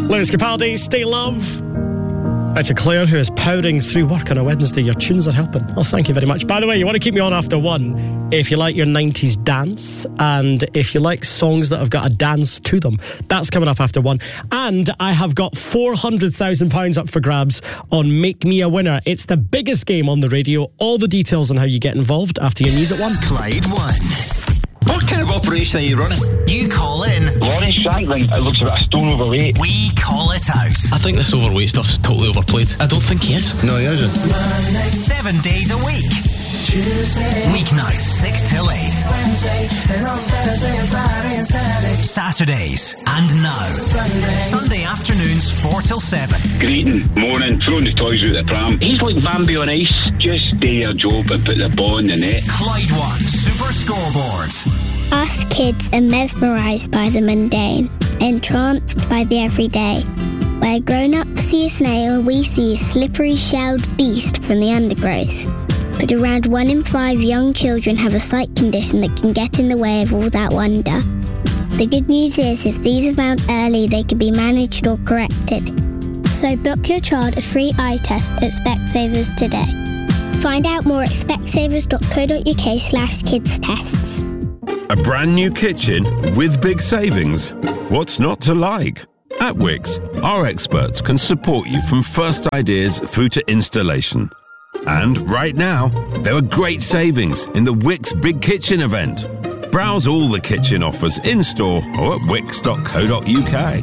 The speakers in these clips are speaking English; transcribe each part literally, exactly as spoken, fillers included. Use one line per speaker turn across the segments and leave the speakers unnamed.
Lewis Capaldi, Stay Love. Out to Claire, who is powering through work on a Wednesday. Your tunes are helping. Oh, thank you very much. By the way, you want to keep me on after one if you like your nineties dance, and if you like songs that have got a dance to them. That's coming up after one. And I have got four hundred thousand pounds up for grabs on Make Me a Winner. It's the biggest game on the radio. All the details on how you get involved after your news at one.
Clyde One. What kind of operation are you running? You call in.
Lawrence Shankland, it looks about a stone overweight.
We call it out.
I think this overweight stuff's totally overplayed. I don't think he is.
No, he isn't.
Seven days a week. Tuesday. Weeknights, six till eight. Wednesday, and on Thursday and Friday and Saturday. Saturdays, and now. Sunday. Sunday afternoons, four till seven.
Greeting, morning, throwing the toys out the pram. He's like Bambi on ice. Just do your job and put the ball in the net.
Clyde One Super Scoreboard.
Us kids are mesmerised by the mundane, entranced by the everyday. Where grown-ups see a snail, we see a slippery shelled beast from the undergrowth. But around one in five young children have a sight condition that can get in the way of all that wonder. The good news is, if these are found early, they can be managed or corrected. So book your child a free eye test at Specsavers today. Find out more at specsavers.co.uk slash kids tests.
A brand new kitchen with big savings. What's not to like? At Wix, our experts can support you from first ideas through to installation. And right now, there are great savings in the Wix Big Kitchen event. Browse all the kitchen offers in-store or at wix dot co dot uk.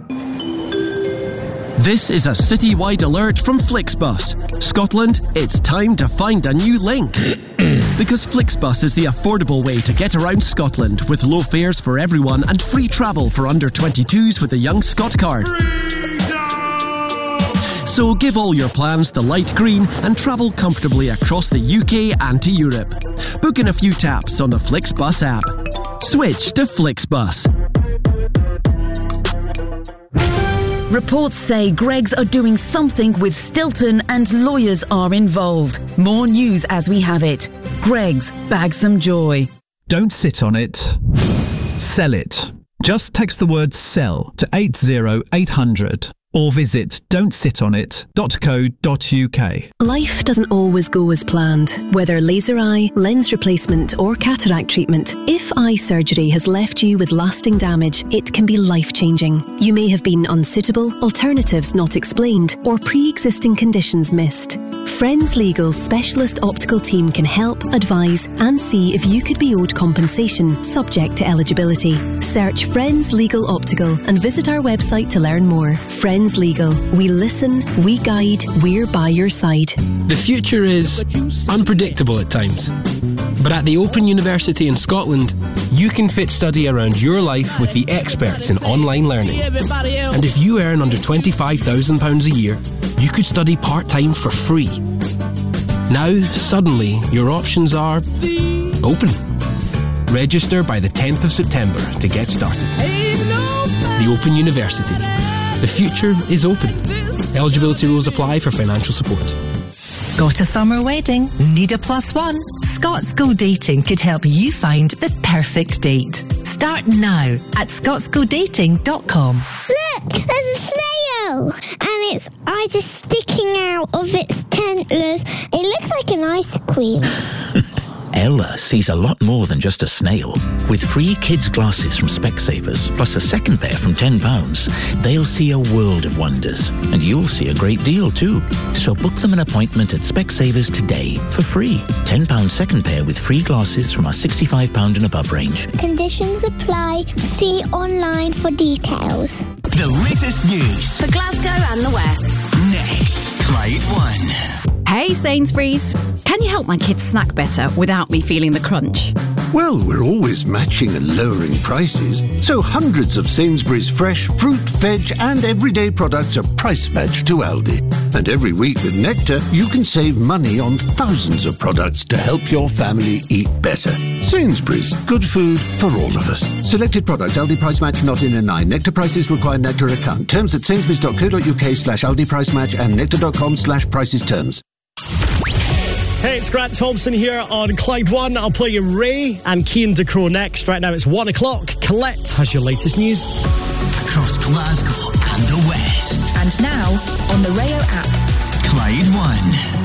This is a citywide alert from Flixbus. Scotland, it's time to find a new link. Because Flixbus is the affordable way to get around Scotland, with low fares for everyone and free travel for under twenty-twos with the Young Scot card. So give all your plans the light green and travel comfortably across the U K and to Europe. Book in a few taps on the Flixbus app. Switch to Flixbus.
Reports say Greggs are doing something with Stilton and lawyers are involved. More news as we have it. Greggs, bag some joy.
Don't sit on it. Sell it. Just text the word SELL to eight zero eight hundred or visit don't sit on it dot co dot uk.
Life doesn't always go as planned. Whether laser eye, lens replacement or cataract treatment, if eye surgery has left you with lasting damage, it can be life-changing. You may have been unsuitable, alternatives not explained, or pre-existing conditions missed. Friends Legal's specialist optical team can help, advise and see if you could be owed compensation, subject to eligibility. Search Friends Legal Optical and visit our website to learn more. Friends Legal. We listen, we guide, we're by your side.
The future is unpredictable at times. But at the Open University in Scotland, you can fit study around your life with the experts in online learning. And if you earn under twenty-five thousand pounds a year, you could study part-time for free. Now, suddenly, your options are open. Register by the tenth of September to get started. The Open University. The future is open. Eligibility rules apply for financial support.
Got a summer wedding? Need a plus one? Scots Go Dating could help you find the perfect date. Start now at scots go dating dot com.
Look, there's a snail, and its eyes are sticking out of its antlers. It looks like an ice cream.
Ella sees a lot more than just a snail. With free kids' glasses from Specsavers, plus a second pair from ten pounds, they'll see a world of wonders. And you'll see a great deal too. So book them an appointment at Specsavers today for free. ten pounds second pair with free glasses from our sixty-five pounds and above range.
Conditions apply. See online for details.
The latest news
for Glasgow and the West.
Next, Clyde One.
Hey Sainsbury's, can you help my kids snack better without me feeling the crunch?
Well, we're always matching and lowering prices, so hundreds of Sainsbury's fresh fruit, veg and everyday products are price matched to Aldi. And every week with Nectar, you can save money on thousands of products to help your family eat better. Sainsbury's, good food for all of us. Selected products, Aldi price match not in a nine. Nectar prices require Nectar account. Terms at sainsbury's dot co dot uk slash Aldi price match and nectar dot com slash prices terms.
Hey, it's Grant Thompson here on Clyde One. I'll play you Ray and Cian DeCrow next. Right now it's one o'clock. Colette has your latest news.
across Glasgow and the West.
And now on the Rayo app.
Clyde One.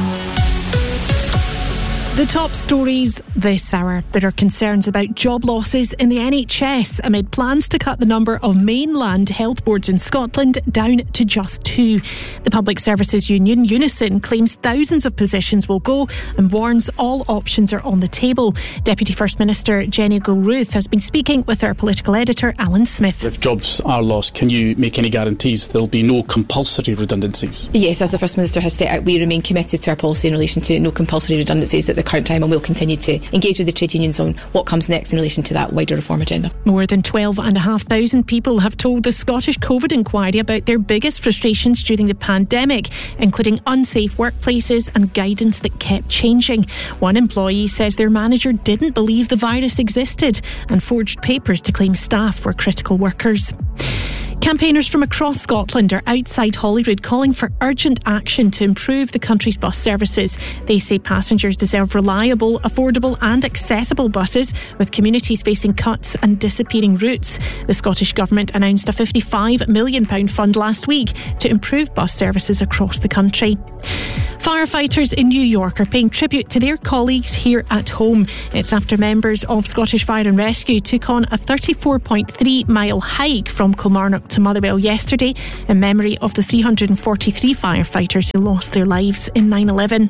The top stories this hour. There are concerns about job losses in the N H S amid plans to cut the number of mainland health boards in Scotland down to just two. The Public Services Union, Unison, claims thousands of positions will go and warns all options are on the table. Deputy First Minister Jenny Gilruth has been speaking with our political editor Alan Smith.
If jobs are lost, can you make any guarantees there'll be no compulsory redundancies?
Yes, as the First Minister has set out, we remain committed to our policy in relation to no compulsory redundancies at the current time, and we'll continue to engage with the trade unions on what comes next in relation to that wider reform agenda.
More than twelve and a half thousand people have told the Scottish COVID inquiry about their biggest frustrations during the pandemic, including unsafe workplaces and guidance that kept changing. One employee says their manager didn't believe the virus existed and forged papers to claim staff were critical workers. Campaigners from across Scotland are outside Holyrood calling for urgent action to improve the country's bus services. They say passengers deserve reliable, affordable and accessible buses, with communities facing cuts and disappearing routes. The Scottish Government announced a fifty-five million pounds fund last week to improve bus services across the country. Firefighters in New York are paying tribute to their colleagues here at home. It's after members of Scottish Fire and Rescue took on a thirty-four point three mile hike from Kilmarnock to Motherwell yesterday in memory of the three hundred forty-three firefighters who lost their lives in nine eleven.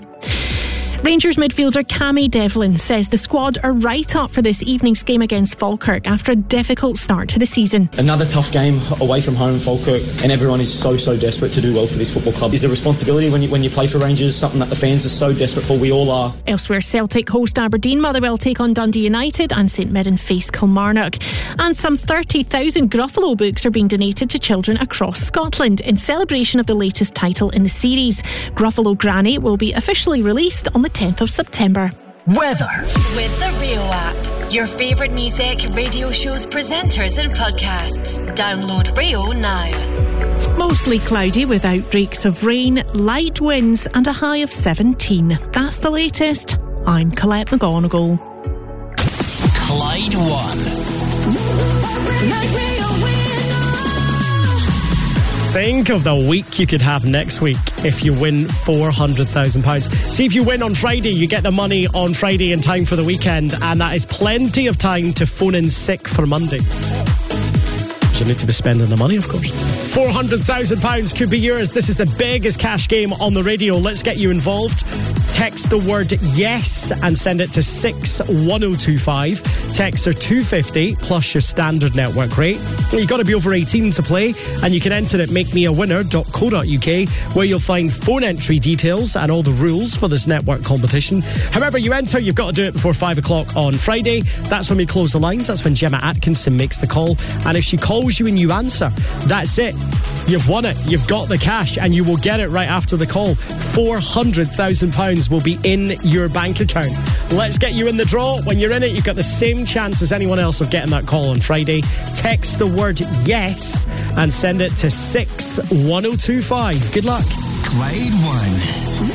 Rangers midfielder Cammy Devlin says the squad are right up for this evening's game against Falkirk after a difficult start to the season.
Another tough game away from home, Falkirk, and everyone is so, so desperate to do well for this football club. Is a responsibility when you, when you play for Rangers, something that the fans are so desperate for, we all are.
Elsewhere, Celtic host Aberdeen, Motherwell take on Dundee United and St Mirren face Kilmarnock. And some thirty thousand Gruffalo books are being donated to children across Scotland in celebration of the latest title in the series. Gruffalo Granny will be officially released on the tenth of September.
Weather.
With the Rio app, your favourite music, radio shows, presenters and podcasts. Download Rio now.
Mostly cloudy with outbreaks of rain, light winds and a high of seventeen. That's the latest. I'm Colette McGonigal.
Clyde One.
Think of the week you could have next week if you win four hundred thousand pounds. See, if you win on Friday, you get the money on Friday in time for the weekend, and that is plenty of time to phone in sick for Monday. You need to be spending the money, of course. four hundred thousand pounds could be yours. This is the biggest cash game on the radio. Let's get you involved. Text the word yes and send it to six one oh two five. Texts are two fifty plus your standard network rate. Well, you've got to be over eighteen to play, and you can enter at make me a winner dot co dot uk, where you'll find phone entry details and all the rules for this network competition. However you enter, you've got to do it before five o'clock on Friday. That's when we close the lines. That's when Gemma Atkinson makes the call. And if she calls you and you answer, that's it. You've won it. You've got the cash, and you will get it right after the call. four hundred thousand pounds will be in your bank account. Let's get you in the draw. When you're in it, you've got the same chance as anyone else of getting that call on Friday. Text the word yes and send it to six one oh two five. Good luck.
Clyde One.